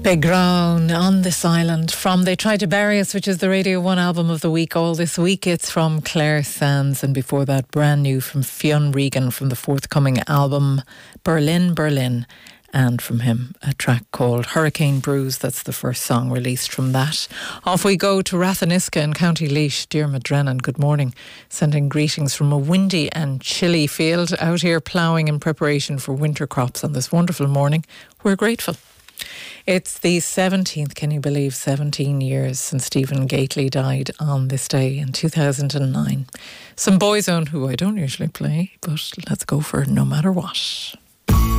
Big Ground on this island from They Tried to Bury Us, which is the Radio 1 album of the week all this week. It's from Claire Sands, and before that, brand new from Fionn Regan from the forthcoming album Berlin, Berlin. And from him, a track called Hurricane Brews. That's the first song released from that. Off we go to Ratheniska in County Laois. Diarmuid Drennan, good morning. Sending greetings from a windy and chilly field out here ploughing in preparation for winter crops on this wonderful morning. We're grateful. It's the 17th, can you believe, 17 years since Stephen Gately died on this day in 2009. Some Boyzone, who I don't usually play, but let's go for No Matter What.